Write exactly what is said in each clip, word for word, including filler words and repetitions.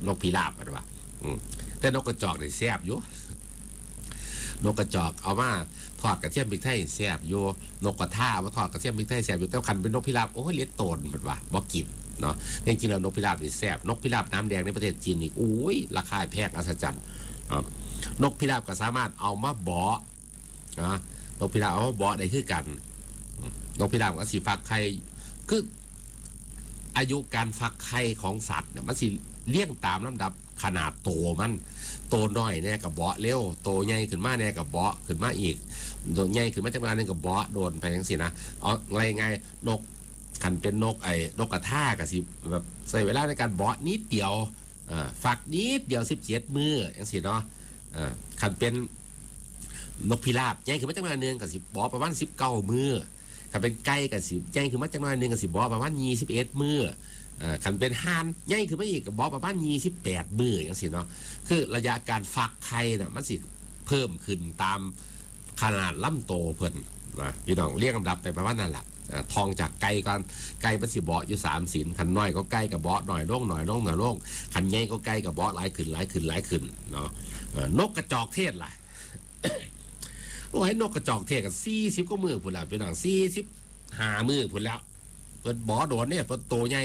นกพิราบกันว่าแต่นกกระจอกเนี่ยแซ่บอยู่นกกระจอกเอามาทอดกระเทียมพริกไทยแซ่บอยู่นกกระท่ามาทอดกระเทียมพริกไทยแซ่บอยู่แต่คันเป็นนกพิราบโอ้ยเลี้ยงโตนเหมือนว่าบ่กินเนาะจริงๆแล้วนกพิราบนี่แซ่บนกพิราบน้ำแดงในประเทศจีนนี่อุ้ยราคาแพงอัศจรรย์นกพิราบก็สามารถเอามาบ่อนะนกพิราบเอามาบ่อได้คือกันนกพิราบก็สีฟักไข่คืออายุการฟักไข่ของสัตว์เนี่ยมันสิเลี้ยงตามลำดับขนาดโตมันโตน้อยเนี่ยกับเบาะเร็วโตใหญ่ขึ้นมาเนี่ยกับเบาะขึ้นมาอีกโตใหญ่ขึ้นมาจากเวลานึงกับเบาะโดนไปทั้งสินะเอาไงไงนกขันเป็นนกไอ้นกกระท่ากับสิแบบใส่เวลาในการเบาะนิดเดียวฝักนิดเดียวสิบเจ็ดมืออย่างสิเนาะขันเป็นนกพิราบใหญ่ขึ้นมาจากเวลานึงกับสิเบาะประมาณสิบเก้ามือขันเป็นไก่กับสิใหญ่ขึ้นมาจากเวลานึงกับสิเบาะประมาณยี่สิบเอ็ดมือขันเป็นห่านใหญ่ขึ้นมาอีกกับบอประมาณยี่สิบแปดมืออย่างสิเนาะคือระยะการฟักไข่น่ะมันสิเพิ่มขึ้นตามขนาดลำโตเพิ่นนะพี่น้องเรียกลำดับไปประมาณนั่นแหละทองจากไก่ก่อนไก่มันสิเบาะอยู่สามสินขันน้อยก็ไก่กับเบาะหน่อยลงหน่อยลงหน่อยลงขันใหญ่ก็ไก่กับเบาะหลายขึ้นหลายขึ้นหลายขึ้นเนาะนกกระจอกเทศล่ะ โอ้ยนกกระจอกเทศกันสี่สิบก็มือพุ่นแล้วพี่น้องสี่สิบห้ามือพุ่นแล้วเพิ่นเบาะโดนเนี่ยเพิ่นโตใหญ่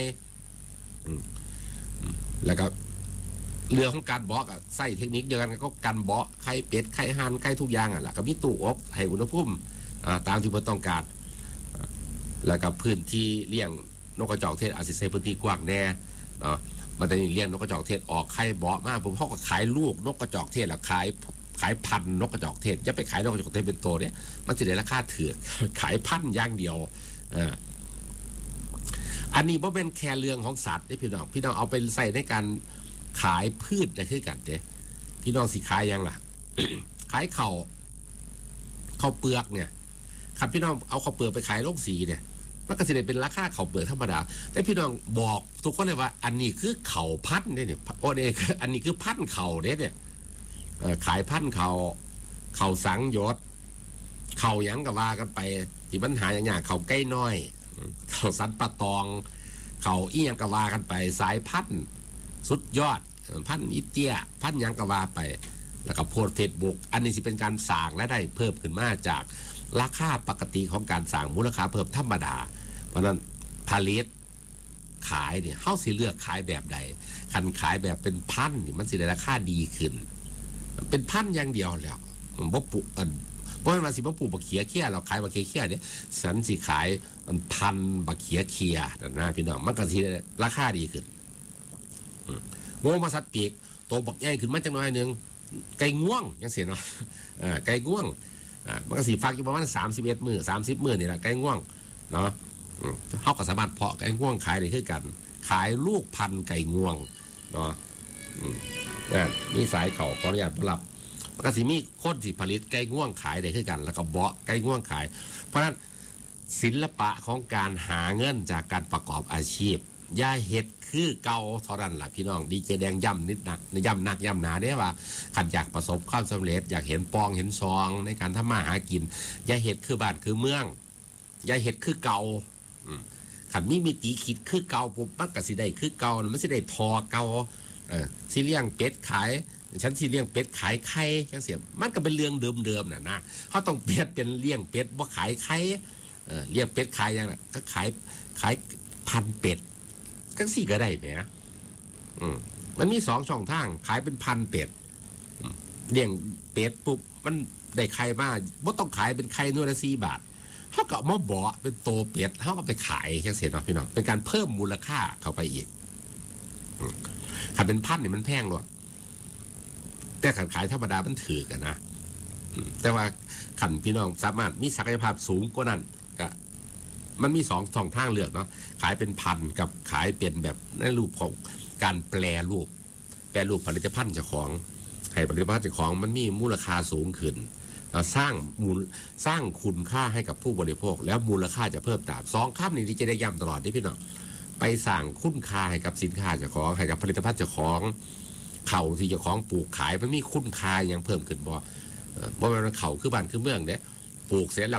แล้วก็เรื่องของการเบาะอะใส่เทคนิคเดียวกันก็กันเบาะไข่เป็ดไข่ห่านไข่ทุกอย่างอ่ะแล้วก็มีตู้อบให้อุณหภูมิตามที่เพิ่นต้องการแล้วก็พื้นที่เลี้ยงนกกระจอกเทศอาจจะใช้พื้นที่กว้างแน่เนาะมันจะเลี้ยงนกกระจอกเทศออกไข่เบาะมากผมเขาก็ขายลูกนกกระจอกเทศแล้วขายขายพันนกกระจอกเทศจะไปขายนกกระจอกเทศเป็นตัวเนี่ยมันจะได้ราคาถือขายพันอย่างเดียวอ่าอันนี้เพราะเป็นแค่เรื่องของสัตว์ได้พี่น้องพี่น้องเอาไปใส่ในการขายพืชได้คือกันเด้พี่น้องสิขายยังล่ะ ขายเข่าข้าวเปลือกเนี่ยครับพี่น้องเอาข้าวเปลือกไปขายโรงสีเนี่ยมันก็จะได้เป็นราคาข้าวเปลือกธรรมดาแต่พี่น้องบอกทุกคนเลยว่าอันนี้คือเข่าพันธุ์เนี่ยโอ้เนี่ยอันนี้คือพันธุ์เข่าเนี่ยเนี่ยขายพันธุ์เข่าเข่าสังยศเข่ายังก็ว่ากันไปที่ปัญหาอย่างเงี้ยเข่าใกล้น้อยเขาสันปะตองเขาเอียงกะวากันไปสายพันธุ์สุดยอดพันธุ์อิเตียพันธุ์ยังกะวาไปแล้วก็โพสเฟซบุ๊กอันนี้สิเป็นการสร้างและได้เพิ่มขึ้นมาจากราคาปกติของการสร้างมูลค่าเพิ่มธรรมดาเพราะนั้นผลิตขายเนี่ยเขาสิเลือกขายแบบใดคันขายแบบเป็นพันธุ์มันสิได้ราคาดีขึ้นเป็นพันธุ์อย่างเดียวแล้วบ่ปุเพราะมันสิบ่ปลูกบักเขียเขี้ยเราขายบักเขียเขี้ยเนี่ยสันสิขายมันพันบักเขียเขี้ยนะพี่น้องมันก็สิราคาดีขึ้นง่วงมาสัตว์ปีกโตบักใหญ่ขึ้นมาจังน้อยนึงไก่ง่วงยังเสียเนาะไก่ง่วงมันก็สิฟักอยู่ประมาณสามสิบเอ็ดมื้อสามสิบมื้อนี่แหละไก่ง่วงเนาะเฮาก็สามารถเพาะไก่ง่วงขายได้คือกันขายลูกพันธุ์ไก่ง่วงเนาะนี่สายเขาขออนุญาตรับมันก็สิมีคนสิผลิตไก่ง่วงขายได้คือกันแล้วก็เบาะไก่ง่วงขายเพราะฉะนั้นศิลปะของการหาเงินจากการประกอบอาชีพอย่าเฮ็ดคือเก่าเท่านั้นล่ะพี่น้องดีเจแดงย่ำนิดหนักย่ำหนักย่ำหนาได้ว่าขันอยากประสบความสำเร็จอยากเห็นปองเห็นซองในการทำมาหากินอย่าเฮ็ดคือบ้านคือเมืองอย่าเฮ็ดคือเก่าขันมีมิติคิดคือเก่าปุ๊บมันก็สิได้คือเก่ามันสิได้ทอเก่าเออสิเลี้ยงเป็ดขายฉันสิเลี้ยงเป็ดขายไข่จังเสียมันก็เป็นเรื่องเดิมๆน่ะนะเขาต้องเปลี่ยนเป็นเลี้ยงเป็ดบ่ขายไข่เออเลี้ยงเป็ดขายอย่างนั้นก็ขายขายพันเป็ดก็สี่ก็ได้แหมอืมมันมีสองช่องทางขายเป็นพันเป็ดเลี้ยงเป็ดปุ๊บมันได้ไข่มาบ่ต้องขายเป็นไข่นวดละสี่บาทเขาก็มาบ่อเป็นโตเป็ดเขาก็ไปขายจังเสียเนาะพี่น้องเป็นการเพิ่มมูลค่าเข้าไปอีกถ้าเป็นพันเนี่ยมันแพงหรอกแต่ขันขายธรรมดามันถือกันนะแต่ว่าขันพี่น้องสามารถมีศักยภาพสูงกว่านั้นก็มันมีสองสองทางเลือกเนาะขายเป็นพันกับขายเป็นแบบในรูปของการแปลรูปแปลรูปผลิตภัณฑ์เจ้าของให้ผลิตภัณฑ์เจ้าของมันมีมูลค่าสูงขึ้นสร้างมูลสร้างคุณค่าให้กับผู้บริโภคแล้วมูลค่าจะเพิ่มตามสองข้ามนี้ที่จะได้ย้ำตลอดที่พี่น้องไปสร้างคุณค่าให้กับสินค้าเจ้าของให้กับผลิตภัณฑ์เจ้าของเข่าที่เจ้าของปลูกขายมันมีคุณค่ายังเพิ่มขึ้นบ่เพราะมันเข่าคือบ้านคือเมืองเนี่ยปลูกเสร็จแล้วก็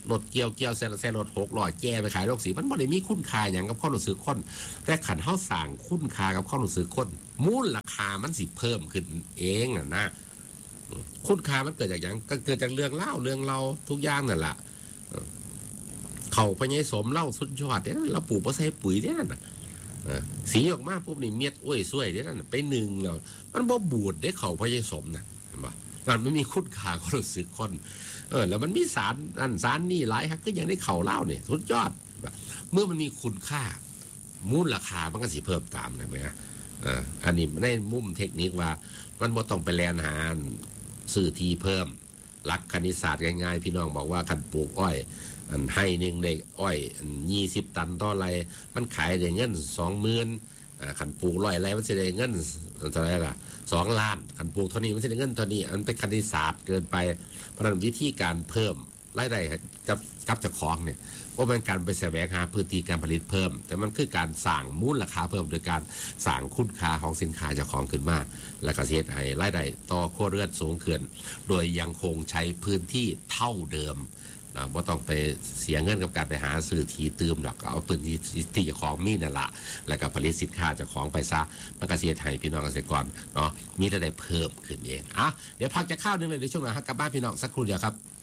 รถเกี่ยวเกี่ยวเส้นเส้นรถหกล้อแก่ไปขายโลกสีมันบ่ได้มีคุณค่าอย่างกับความรู้สึกคนแต่ขันเฮาสร้างคุณค่ากับความรู้สึกคนมูลราคามันสิเพิ่มขึ้นเองน่ะนะคุณค่ามันเกิดจากอย่างก็เกิดจากเรื่องเล่าเรื่องเราทุกอย่างนั่นแหละเขาพญายสมเล่าสุดยอดเนี่ยเราปลูกบ่ใส่ปุ๋ยเนี่ยน่ะสีออกมาปุ๊บนี่เม็ดอ้วยสวยเนี่ยน่ะไปหนึ่งแล้วมันบ่บูดได้เขาพญายสมนะเห็นป่ะมันไม่มีคุณค่าความรู้สึกคนเออแล้วมันมีสารอันสารนี่หลายฮักก็ยังได้เข่าเล่าเนี่ยสุดยอดเมื่อมันมีคุณค่ามูลราคามันก็สิเพิ่มตามเลยไหมฮะอ่าอันนี้ในมุมเทคนิคว่ามันบ่ต้องไปแลนหาซื้อทีเพิ่มหลักคณิตศาสตร์ง่ายๆพี่น้องบอกว่าคันปลูกอ้อยอันให้หนึ่งได้อ้อยยี่สิบตันต่อไรมันขายได้เงินสองหมื่นขันปลูกร้อยไรมันจะได้เงินเท่าไรล่ะสองล้านขันปลูกเท่านี้มันจะได้เงินเท่านี้อันเป็นคณิตศาสตร์เกินไปเพราะนั้นวิธีการเพิ่มรายได้กับกับเจ้าของเนี่ยว่าเป็นการไปแสวงหาพื้นที่การผลิตเพิ่มแต่มันคือการสร้างมูลราคาเพิ่มโดยการสร้างคุณค่าของสินค้าเจ้าของขึ้นมาและก็เสียให้รายได้ต่อครัวเรือนสูงขึ้นโดยยังคงใช้พื้นที่เท่าเดิมนะว่าต้องไปเสียเงินกับการไปหาซื้อทีตืมหรอกเอาปืนที่ที่เจ้าของมีนั่นแหละแล้วก็ผลิตสินค้าเจ้าของไปซะมันก็เสียไทยพี่น้องเกษตรกรเนาะมีรายได้เพิ่มขึ้นเองอ่ะเดี๋ยวพักจะข้าวนึงเลยในช่วงหน้ากลับบ้านพี่น้องสักครู่เดียวครับ